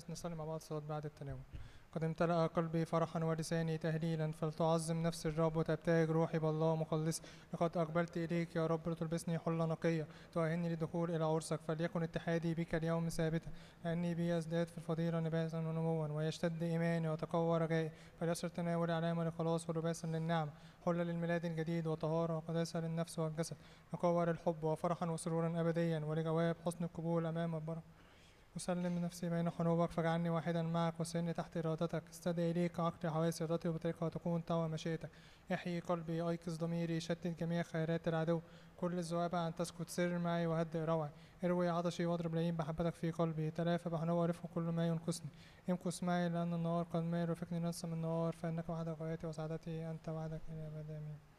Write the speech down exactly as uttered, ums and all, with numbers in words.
نصلي مع بعض صلاة بعد التناول. قد امتلأ قلبي فرحا ولساني تهليلا، فلتعظم نفس الرب وتبتهج روحي بالله مخلص. لقد أقبلت إليك يا رب لتلبسني حلة نقية، تؤهلني للدخول إلى عرسك. فليكن اتحادي بك اليوم ثابتا، لأني بي أزداد في الفضيلة نباسا ونموا، ويشتد إيماني وتقوى رجائي. فليصر تناولي علامة للخلاص ولباسا للنعمة، حلة للميلاد الجديد وطهارة وقداسة للنفس والجسد، وقوة للحب وفرحا وسرورا أبديا، ولجواب حسن القبول أمام البركة. أسلم نفسي بين حنوبك، فاجعلني واحدا معك وسني تحت إرادتك. استدعي إليك عقلي حواس إرادتي وبطريقها تكون طوى مشيئتك. احيي قلبي أيقظ ضميري، شتت جميع خيرات العدو. كل الذؤابة أن تسكت، سر معي وهدئ روعي. اروي عطشي واضرب لئيم بحبتك في قلبي. تلافى بحنوة رفق كل ما ينقصني. امكث معي لأن النهار قد مال، وفكني نفسا من النهار، فإنك وحدك غايتي وسعادتي، أنت وحدك إلى أبد آمين.